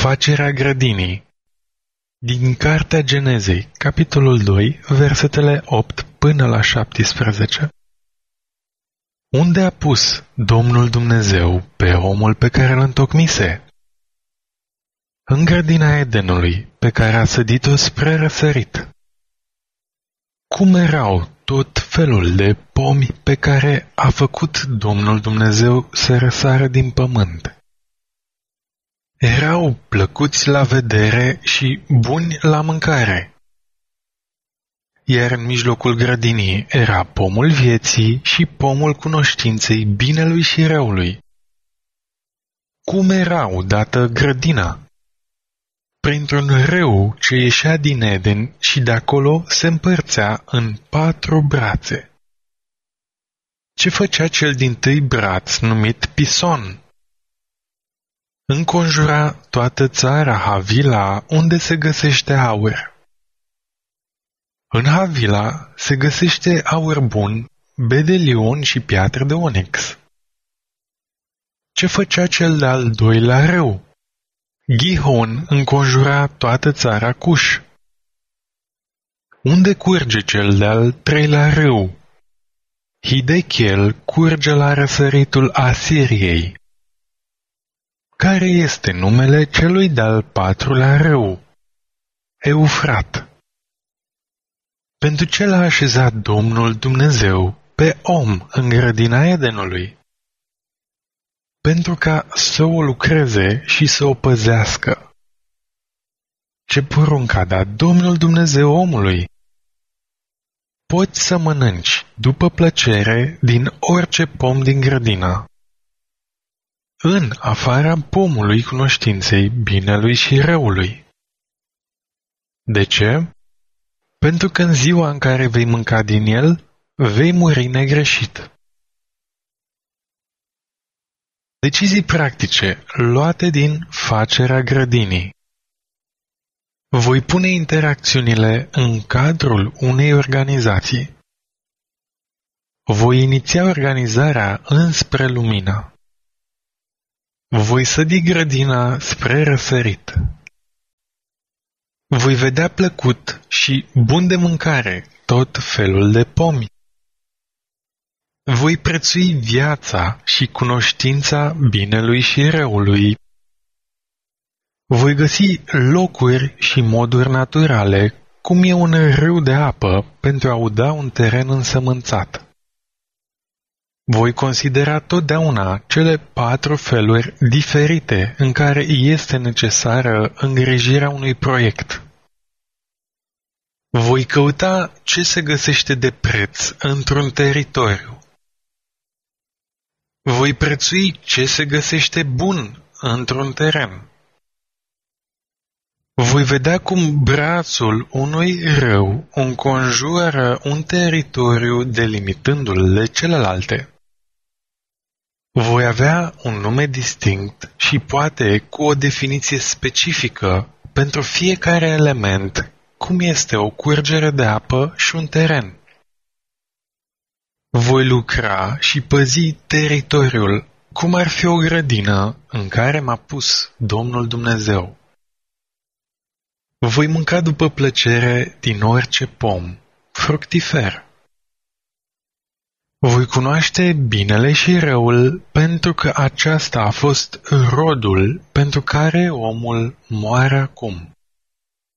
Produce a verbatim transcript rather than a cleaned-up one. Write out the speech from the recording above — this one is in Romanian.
Facerea grădinii. Din Cartea Genezei, capitolul doi, versetele opt până la șaptesprezece. Unde a pus Domnul Dumnezeu pe omul pe care îl întocmise? În grădina Edenului, pe care a sădit-o spre răsărit. Cum erau tot felul de pomi pe care a făcut Domnul Dumnezeu să răsară din pământ. Erau plăcuți la vedere și buni la mâncare. Iar în mijlocul grădinii era pomul vieții și pomul cunoștinței binelui și răului. Cum era odată grădina? Printr-un râu ce ieșea din Eden și de acolo se împărțea în patru brațe. Ce făcea cel dintâi braț numit Pison? Înconjura toată țara Havila, unde se găsește aur. În Havila se găsește aur bun, bedelion și piatră de onix. Ce făcea cel de-al doilea râu? Gihon înconjura toată țara Cuș. Unde curge cel de-al treilea râu? Hidechel curge la răsăritul Asiriei. Care este numele celui de-al patrulea râu? Eufrat. Pentru ce l-a așezat Domnul Dumnezeu pe om în grădina Edenului? Pentru ca să o lucreze și să o păzească. Ce porunc a dat Domnul Dumnezeu omului? Poți să mănânci după plăcere din orice pom din grădină, în afara pomului cunoștinței binelui și răului. De ce? Pentru că în ziua în care vei mânca din el, vei muri negreșit. Decizii practice luate din facerea grădinii. Voi pune interacțiunile în cadrul unei organizații. Voi iniția organizarea înspre lumină. Voi sădi grădina spre răsărit. Voi vedea plăcut și bun de mâncare tot felul de pomi. Voi prețui viața și cunoștința binelui și răului. Voi găsi locuri și moduri naturale, cum e un râu de apă, pentru a uda un teren însămânțat. Voi considera totdeauna cele patru feluri diferite în care este necesară îngrijirea unui proiect. Voi căuta ce se găsește de preț într-un teritoriu. Voi prețui ce se găsește bun într-un teren. Voi vedea cum brațul unui râu înconjoară un teritoriu delimitându-l de celelalte. Voi avea un nume distinct și poate cu o definiție specifică pentru fiecare element, cum este o curgere de apă și un teren. Voi lucra și păzi teritoriul, cum ar fi o grădină în care m-a pus Domnul Dumnezeu. Voi mânca după plăcere din orice pom, fructifer. Voi cunoaște binele și răul, pentru că aceasta a fost rodul pentru care omul moare acum.